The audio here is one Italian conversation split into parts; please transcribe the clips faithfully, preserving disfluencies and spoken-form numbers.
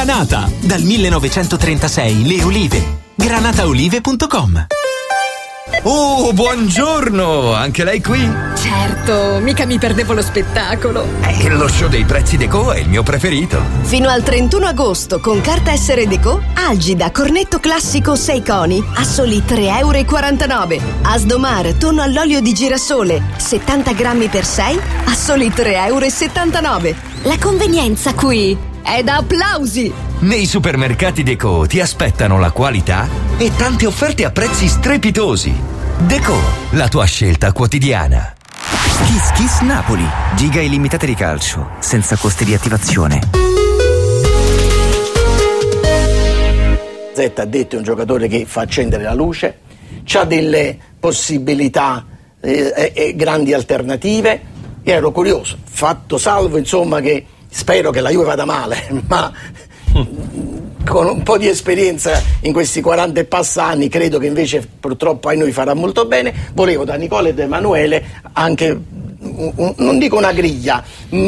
Granata, dal millenovecentotrentasei le olive. granataolive punto com. Oh, buongiorno! Anche lei qui? Certo, mica mi perdevo lo spettacolo. Eh, lo show dei prezzi Deco è il mio preferito. Fino al trentuno agosto con carta essere Deco, Algida cornetto classico sei coni a soli tre e quarantanove euro. Asdomar tonno all'olio di girasole settanta grammi per sei a soli tre e settantanove euro. La convenienza qui è da applausi! Nei supermercati Deco ti aspettano la qualità e tante offerte a prezzi strepitosi. Deco, la tua scelta quotidiana. Kiss Kiss Napoli. Giga illimitate di calcio, senza costi di attivazione. Z ha detto è un giocatore che fa accendere la luce, c'ha delle possibilità eh, e grandi alternative. Io ero curioso, fatto salvo insomma che spero che la Juve vada male, ma con un po' di esperienza in questi quaranta e passa anni credo che invece purtroppo a noi farà molto bene. Volevo da Nicola ed Emanuele anche un, un, non dico una griglia,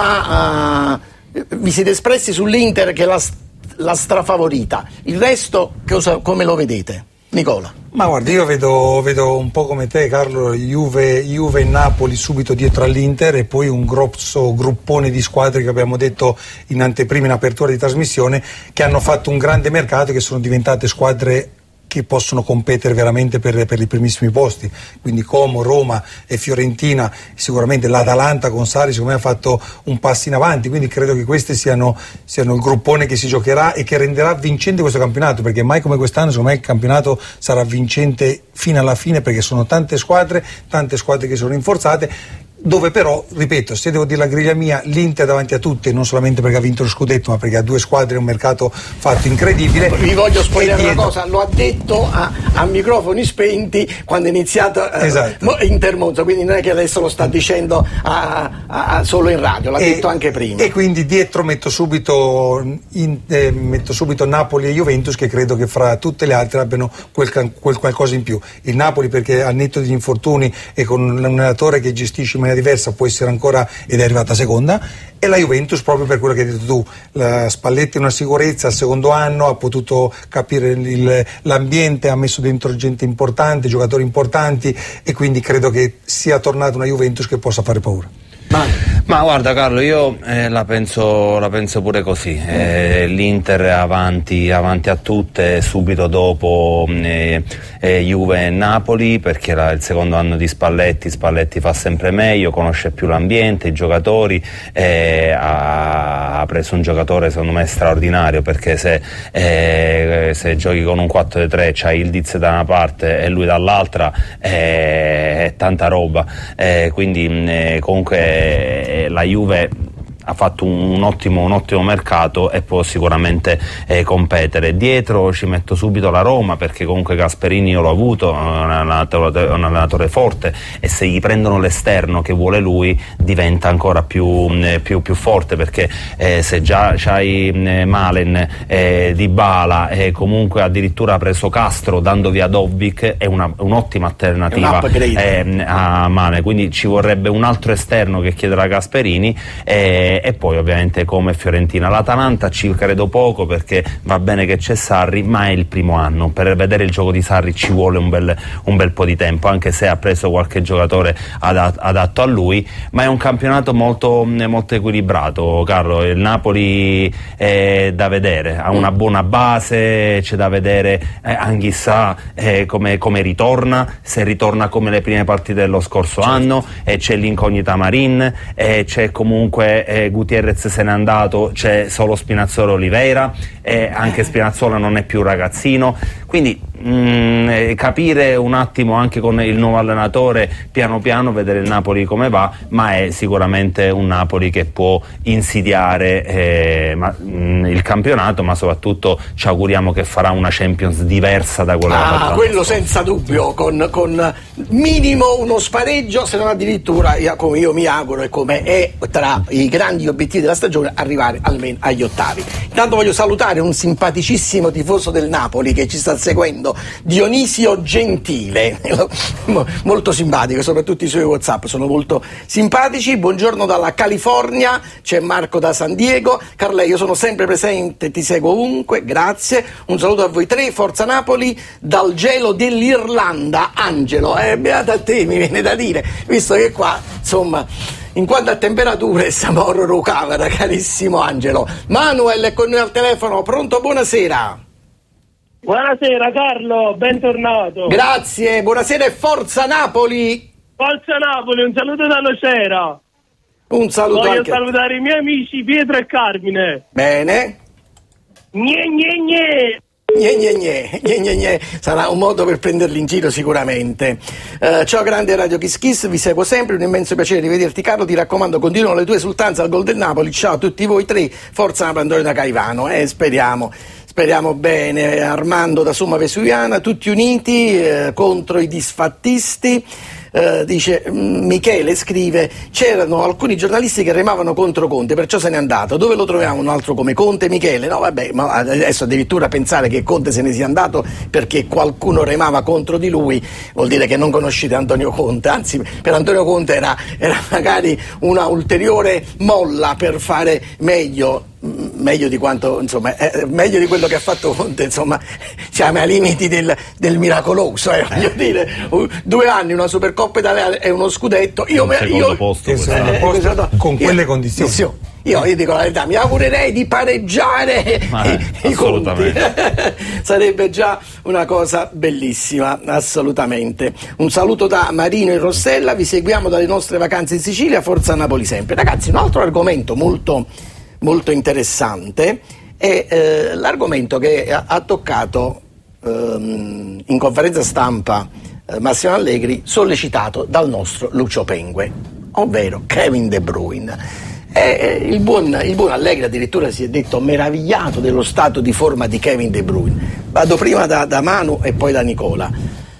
ma uh, vi siete espressi sull'Inter che è la, la strafavorita. Il resto cosa, come lo vedete? Nicola. Ma guarda, io vedo, vedo un po' come te, Carlo, Juve, Juve e Napoli subito dietro all'Inter e poi un grosso gruppone di squadre che abbiamo detto in anteprima, in apertura di trasmissione, che hanno fatto un grande mercato e che sono diventate squadre che possono competere veramente per, per i primissimi posti, quindi Como, Roma e Fiorentina, sicuramente l'Atalanta con Sarri secondo me ha fatto un passo in avanti, quindi credo che questi siano, siano il gruppone che si giocherà e che renderà vincente questo campionato, perché mai come quest'anno secondo me il campionato sarà vincente fino alla fine, perché sono tante squadre, tante squadre che sono rinforzate, dove però, ripeto, se devo dire la griglia mia, l'Inter davanti a tutte, non solamente perché ha vinto lo scudetto, ma perché ha due squadre e un mercato fatto incredibile. Vi voglio spoilerare una cosa, lo ha detto a, a microfoni spenti quando è iniziato eh, esatto. Inter Monza, quindi non è che adesso lo sta dicendo a, a, a solo in radio, l'ha e, detto anche prima. E quindi dietro metto subito, in, eh, metto subito Napoli e Juventus, che credo che fra tutte le altre abbiano quel, quel qualcosa in più. Il Napoli perché al netto degli infortuni e con un allenatore che gestisce in maniera diversa può essere ancora, ed è arrivata seconda, e la Juventus proprio per quello che hai detto tu, la Spalletti è una sicurezza, al secondo anno ha potuto capire il, l'ambiente, ha messo dentro gente importante, giocatori importanti, e quindi credo che sia tornata una Juventus che possa fare paura. Ma, ma guarda Carlo, io eh, la, penso, la penso pure così, eh, l'Inter avanti, avanti a tutte, subito dopo eh, eh, Juve e Napoli, perché la, il secondo anno di Spalletti, Spalletti fa sempre meglio, conosce più l'ambiente, i giocatori, eh, ha, ha preso un giocatore secondo me straordinario, perché se, eh, se giochi con un quattro tre c'hai il Diz da una parte e lui dall'altra, eh, è tanta roba, eh, quindi eh, comunque la Juve ha fatto un ottimo, un ottimo mercato e può sicuramente eh, competere. Dietro ci metto subito la Roma, perché comunque Gasperini io l'ho avuto, è un allenatore, un allenatore forte, e se gli prendono l'esterno che vuole lui diventa ancora più, eh, più, più forte, perché eh, se già c'hai eh, Malen, eh, Dybala e comunque addirittura ha preso Castro dando via Dobbik, è una, un'ottima alternativa eh, a Mane, quindi ci vorrebbe un altro esterno che chiederà Gasperini, eh, e poi ovviamente come Fiorentina. L'Atalanta ci credo poco, perché va bene che c'è Sarri, ma è il primo anno, per vedere il gioco di Sarri ci vuole un bel, un bel po' di tempo, anche se ha preso qualche giocatore adatto, adatto a lui, ma è un campionato molto, molto equilibrato, Carlo. Il Napoli è da vedere, ha una buona base, c'è da vedere eh, Anghissà eh, come, come ritorna, se ritorna come le prime partite dello scorso certo. anno, e c'è l'incognita Marin, e c'è comunque eh, Gutierrez se n'è andato, c'è solo Spinazzola e Oliveira, e anche Spinazzola non è più ragazzino, quindi mh, capire un attimo anche con il nuovo allenatore, piano piano vedere il Napoli come va, ma è sicuramente un Napoli che può insidiare eh, ma, mh, il campionato, ma soprattutto ci auguriamo che farà una Champions diversa da quella ah, fatta quello senza dubbio, con, con minimo uno spareggio, se non addirittura, come io mi auguro e come è tra i grandi obiettivi della stagione, arrivare almeno agli ottavi. Intanto voglio salutare un simpaticissimo tifoso del Napoli che ci sta seguendo, Dionisio Gentile, molto simpatico, soprattutto i suoi WhatsApp sono molto simpatici. Buongiorno dalla California, c'è Marco da San Diego. Carle, io sono sempre presente, ti seguo ovunque, grazie. Un saluto a voi tre, Forza Napoli, dal gelo dell'Irlanda, Angelo. Eh, beata a te, mi viene da dire, visto che qua, insomma, in quanto a temperature siamo a Roro Camera, carissimo Angelo. Manuel è con noi al telefono, pronto, buonasera. Buonasera Carlo, bentornato. Grazie, buonasera e Forza Napoli. Forza Napoli, un saluto da Nocera. Un saluto Voglio anche. salutare i miei amici Pietro e Carmine. Bene. Gne gne gne. Gne, gne, gne, gne, gne, gne. Sarà un modo per prenderli in giro sicuramente. Uh, ciao grande Radio Kiss Kiss, vi seguo sempre, un immenso piacere rivederti Carlo, ti raccomando continuano le tue esultanze al gol del Napoli, ciao a tutti voi tre, Forza Napoli, Antonio da Caivano, eh, speriamo. Speriamo bene. Armando da Somma Vesuviana, tutti uniti eh, contro i disfattisti. Uh, dice Michele, scrive: c'erano alcuni giornalisti che remavano contro Conte, perciò se n'è andato. Dove lo troviamo un altro come Conte, Michele? No vabbè, ma adesso addirittura pensare che Conte se ne sia andato perché qualcuno remava contro di lui vuol dire che non conoscete Antonio Conte, anzi per Antonio Conte era, era magari una ulteriore molla per fare meglio, meglio di quanto, insomma, eh, meglio di quello che ha fatto Conte, insomma, siamo ai limiti del, del miracoloso, eh, voglio dire, uh, due anni, una Supercoppa Italia e uno scudetto, io, un secondo io posto, eh, eh, posto con io, quelle condizioni. Io, io dico la verità, mi augurerei di pareggiare Ma i, eh, i conti. Sarebbe già una cosa bellissima, assolutamente. Un saluto da Marino in Rossella, vi seguiamo dalle nostre vacanze in Sicilia, Forza Napoli sempre. Ragazzi, un altro argomento molto, molto interessante è eh, l'argomento che ha, ha toccato ehm, in conferenza stampa eh, Massimo Allegri, sollecitato dal nostro Lucio Pengue, ovvero Kevin De Bruyne. E il buon, il buon Allegri addirittura si è detto meravigliato dello stato di forma di Kevin De Bruyne. Vado prima da, da Manu e poi da Nicola.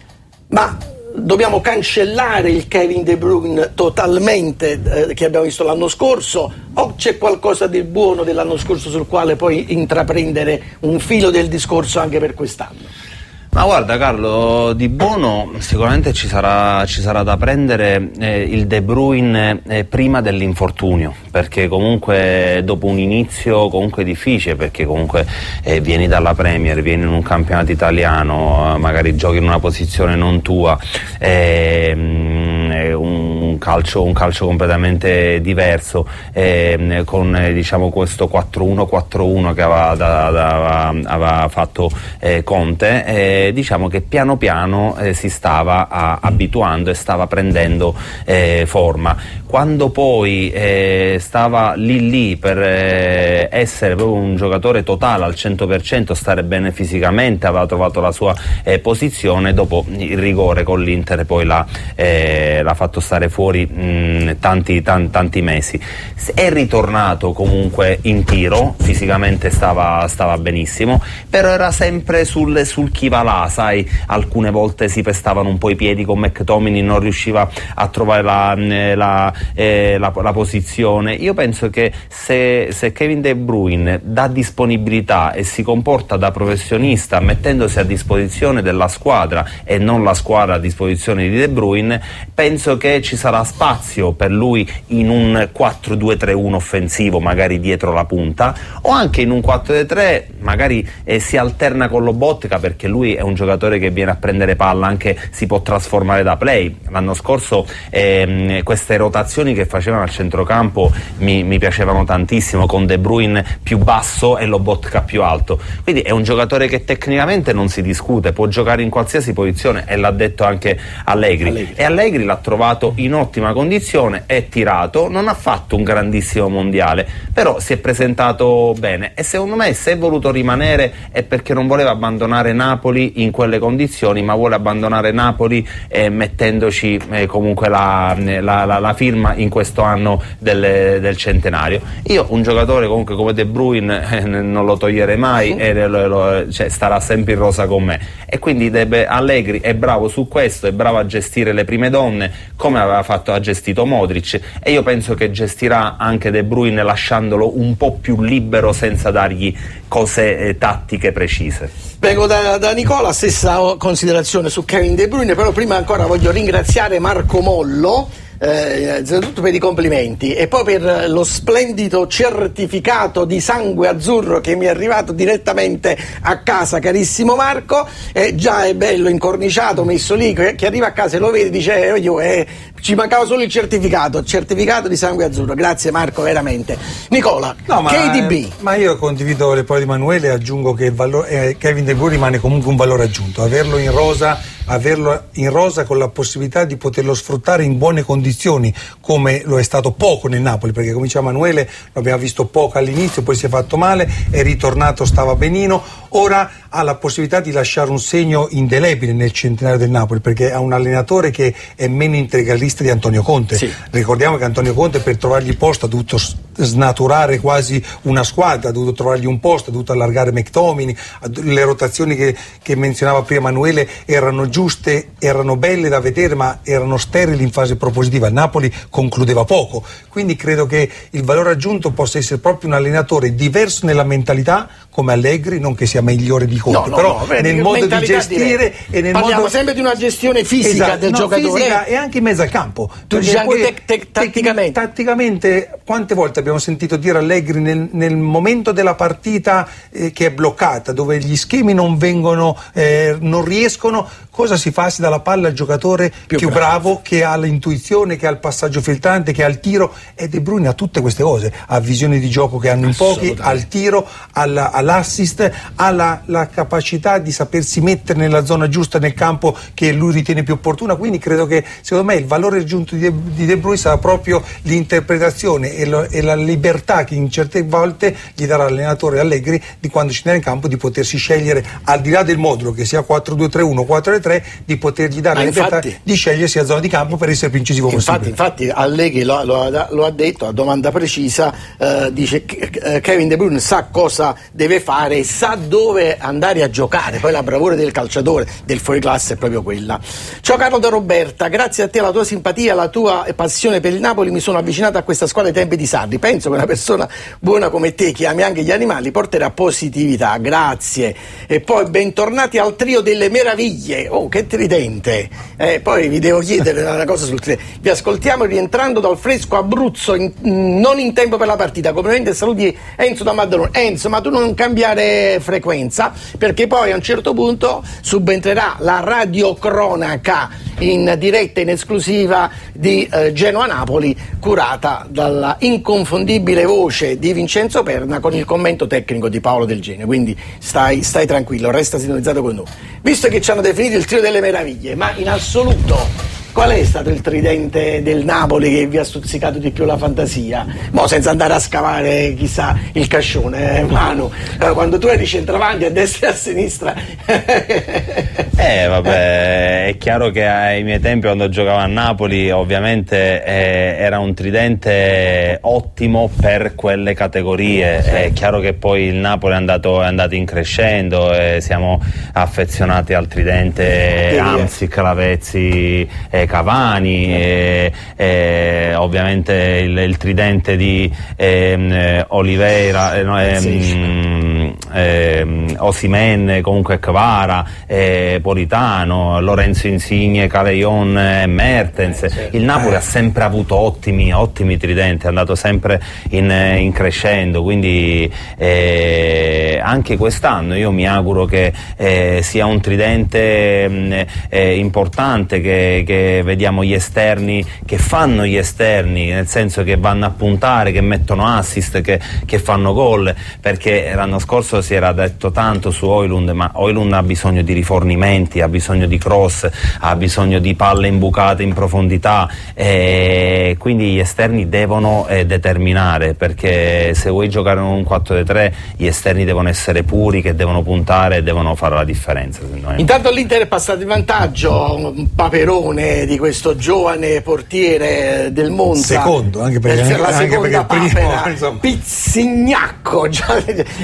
Ma dobbiamo cancellare il Kevin De Bruyne totalmente eh, che abbiamo visto l'anno scorso, o c'è qualcosa di buono dell'anno scorso sul quale poi intraprendere un filo del discorso anche per quest'anno? Ma guarda Carlo, di buono sicuramente ci sarà, ci sarà da prendere eh, il De Bruyne eh, prima dell'infortunio, perché comunque dopo un inizio comunque difficile, perché comunque eh, vieni dalla Premier, vieni in un campionato italiano, eh, magari giochi in una posizione non tua, eh, mh, un, calcio, un calcio completamente diverso, eh, con eh, diciamo questo quattro uno quattro uno che aveva, da, da, aveva fatto eh, Conte. Eh, diciamo che piano piano eh, si stava a, abituando e stava prendendo eh, forma. Quando poi eh, stava lì lì per eh, essere proprio un giocatore totale al cento per cento, stare bene fisicamente, aveva trovato la sua eh, posizione, dopo il rigore con l'Inter poi l'ha, eh, l'ha fatto stare fuori mh, tanti, tanti, tanti mesi. È ritornato comunque in tiro, fisicamente stava, stava benissimo, però era sempre sul, sul chi va là, sai, alcune volte si pestavano un po' i piedi con McTominay, non riusciva a trovare la, la, eh, la, la posizione. Io penso che se, se Kevin De Bruyne dà disponibilità e si comporta da professionista, mettendosi a disposizione della squadra e non la squadra a disposizione di De Bruyne, penso che ci sarà spazio per lui in un quattro due tre uno offensivo, magari dietro la punta, o anche in un quattro due tre, magari eh, si alterna con Lobotka, perché lui è un giocatore che viene a prendere palla, anche si può trasformare da play. L'anno scorso ehm, queste rotazioni che facevano al centrocampo mi, mi piacevano tantissimo, con De Bruyne più basso e Lobotka più alto, quindi è un giocatore che tecnicamente non si discute, può giocare in qualsiasi posizione, e l'ha detto anche Allegri, Allegri. E Allegri l'ha trovato in ottima condizione, è tirato, non ha fatto un grandissimo mondiale, però si è presentato bene, e secondo me se è voluto rimanere è perché non voleva abbandonare Napoli in quelle condizioni, ma vuole abbandonare Napoli eh, mettendoci eh, comunque la, la, la, la firma in questo anno del, del centenario. Io un giocatore comunque come De Bruyne eh, non lo toglierei mai, e lo, lo, cioè, starà sempre in rosa con me, e quindi deve, Allegri è bravo su questo, è bravo a gestire le prime donne come aveva fatto fatto, ha gestito Modric, e io penso che gestirà anche De Bruyne lasciandolo un po' più libero senza dargli cose eh, tattiche precise. Vengo da, da Nicola, stessa considerazione su Kevin De Bruyne, però prima ancora voglio ringraziare Marco Mollo, eh, innanzitutto per i complimenti e poi per lo splendido certificato di sangue azzurro che mi è arrivato direttamente a casa, carissimo Marco. Eh, già è bello incorniciato, messo lì, chi arriva a casa e lo vede dice eh, io, eh, ci mancava solo il certificato, certificato di sangue azzurro. Grazie Marco, veramente. Nicola, no, ma, K D B. Ma io condivido le parole di Emanuele e aggiungo che il valore, eh, Kevin De Bruyne rimane comunque un valore aggiunto. Averlo in rosa, averlo in rosa con la possibilità di poterlo sfruttare in buone condizioni, come lo è stato poco nel Napoli, perché come diceva Emanuele lo abbiamo visto poco all'inizio, poi si è fatto male, è ritornato, stava benino, ora ha la possibilità di lasciare un segno indelebile nel centenario del Napoli, perché ha un allenatore che è meno integralista di Antonio Conte. Sì. Ricordiamo che Antonio Conte per trovargli posto ha dovuto snaturare quasi una squadra, ha dovuto trovargli un posto, ha dovuto allargare McTominay, le rotazioni che, che menzionava prima Emanuele erano giuste, erano belle da vedere, ma erano sterili in fase propositiva. Il Napoli concludeva poco, quindi credo che il valore aggiunto possa essere proprio un allenatore diverso nella mentalità come Allegri, non che sia migliore di Conte, no, no, però no, vedi, nel modo di gestire e nel parliamo modo... sempre di una gestione fisica, esatto, del no, giocatore fisica e anche in mezzo al campo. Tu dici anche te- te- tatticamente. Tatticamente, quante volte abbiamo sentito dire Allegri nel, nel momento della partita eh, che è bloccata, dove gli schemi non vengono, eh, non riescono, cosa si fa? Si dà la palla al giocatore più, più bravo. bravo, che ha l'intuizione, che ha il passaggio filtrante, che ha il tiro, e De Bruyne ha tutte queste cose, ha visioni di gioco che hanno in pochi, ha il tiro, alla, all'assist, ha la, la capacità di sapersi mettere nella zona giusta nel campo che lui ritiene più opportuna, quindi credo che secondo me il valore aggiunto di De, di De Bruyne sarà proprio l'interpretazione e, lo, e la libertà che in certe volte gli darà l'allenatore Allegri di quando scenderà in campo di potersi scegliere, al di là del modulo che sia quattro due tre uno, quattro tre tre, di potergli dare ah, la libertà infatti, di scegliersi a zona di campo per essere più incisivo infatti, possibile. Infatti Allegri lo, lo, lo ha detto a domanda precisa, eh, dice che Kevin De Bruyne sa cosa deve fare e sa dove andare a giocare, poi la bravura del calciatore, del fuoriclasse è proprio quella. Ciao Carlo da Roberta, grazie a te, alla tua simpatia, alla tua passione per il Napoli mi sono avvicinato a questa squadra ai tempi di Sarri, penso che una persona buona come te che ami anche gli animali porterà positività, grazie. E poi bentornati al trio delle meraviglie. Oh, che tridente, eh, poi vi devo chiedere una cosa sul tridente. Vi ascoltiamo rientrando dal fresco Abruzzo, in, non in tempo per la partita. Complimenti e saluti Enzo da Maddalone. Enzo, ma tu non cambiare frequenza, perché poi a un certo punto subentrerà la radiocronaca in diretta in esclusiva di eh, Genoa-Napoli, curata dalla inconfondibile voce di Vincenzo Perna con il commento tecnico di Paolo Del Genio, quindi stai, stai tranquillo, resta sintonizzato con noi. Visto che ci hanno definito il trio delle meraviglie, ma in assoluto qual è stato il tridente del Napoli che vi ha stuzzicato di più la fantasia? Mo' senza andare a scavare chissà il cascione, eh, Manu, eh, quando tu eri centravanti a destra e a sinistra. Eh vabbè, è chiaro che ai miei tempi quando giocavo a Napoli ovviamente eh, era un tridente ottimo per quelle categorie. È chiaro che poi il Napoli è andato, è andato in crescendo e siamo affezionati al tridente Hamsik, Lavezzi, eh, Cavani, e, e ovviamente il, il tridente di eh, Oliveira, eh, no, eh, eh, Osimhen, comunque Kvara, eh, Politano, Lorenzo Insigne, Calejon e Mertens. Il Napoli ha sempre avuto ottimi, ottimi tridenti, è andato sempre in, in crescendo, quindi eh, anche quest'anno io mi auguro che eh, sia un tridente eh, importante, che, che vediamo gli esterni che fanno gli esterni, nel senso che vanno a puntare, che mettono assist, che, che fanno gol, perché l'anno scorso si era detto tanto su Højlund, ma Højlund ha bisogno di rifornimenti, ha bisogno di cross, ha bisogno di palle imbucate in profondità, e quindi gli esterni devono eh, determinare, perché se vuoi giocare in un quattro tre tre gli esterni devono essere puri, che devono puntare e devono fare la differenza. Intanto l'Inter è passato in vantaggio, un paperone di questo giovane portiere del Monza, secondo, anche perché, la anche perché il primo, Pizzignacco, già, è tutto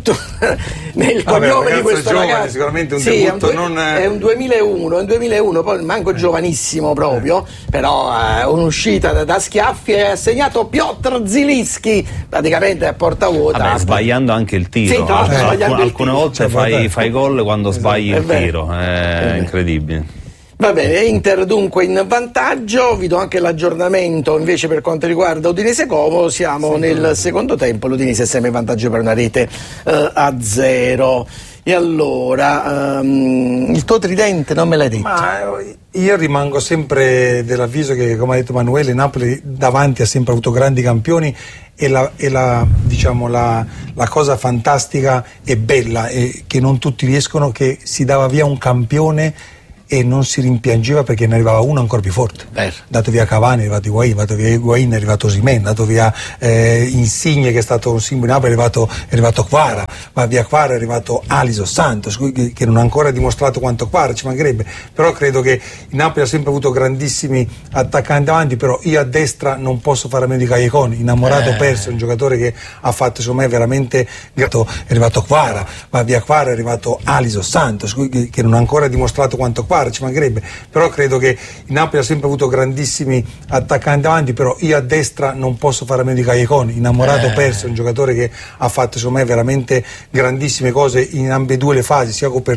debutto nel Vabbè, cognome di questo giovane, ragazzo. sicuramente un sì, debutto è un, non è un duemilauno, è un duemilauno, poi manco giovanissimo proprio, però è un'uscita da, da schiaffi e ha segnato Piotr Zilinski, praticamente a porta vuota. Vabbè, sbagliando anche il tiro. Sì, tra l'altro, eh, sbagliando alcune il tiro. volte Cioè, fai, vabbè. fai gol quando sbagli È il vero. tiro, è incredibile. Va bene, Inter dunque in vantaggio, vi do anche l'aggiornamento invece per quanto riguarda Udinese Como, siamo sì, nel secondo tempo, l'Udinese è sempre in vantaggio per una rete uh, a zero. E allora, um, il tuo tridente non me l'hai detto? Ma io rimango sempre dell'avviso che, come ha detto Emanuele, Napoli davanti ha sempre avuto grandi campioni e la, e la, diciamo, la, la cosa fantastica e bella è che non tutti riescono, che si dava via un campione e non si rimpiangeva perché ne arrivava uno ancora più forte. Vero. Dato via Cavani, è arrivato Higuain, dato via Higuain, è arrivato Osimhen, dato via eh, Insigne che è stato un simbolo di Napoli, è arrivato, è arrivato Kvara, ma via Kvara è arrivato Alisson Santos che, che non ha ancora dimostrato quanto Kvara, ci mancherebbe, però credo che il Napoli ha sempre avuto grandissimi attaccanti davanti, però io a destra non posso fare a meno di Callejon, innamorato, eh. perso, un giocatore che ha fatto secondo me veramente, è arrivato Kvara, ma via Kvara è arrivato Alisson Santos che, che non ha ancora dimostrato quanto Kvara, ci mancherebbe, però credo che il Napoli ha sempre avuto grandissimi attaccanti davanti, però io a destra non posso fare a meno di Callejon, innamorato, eh. perso, un giocatore che ha fatto secondo me veramente grandissime cose in ambedue le fasi, sia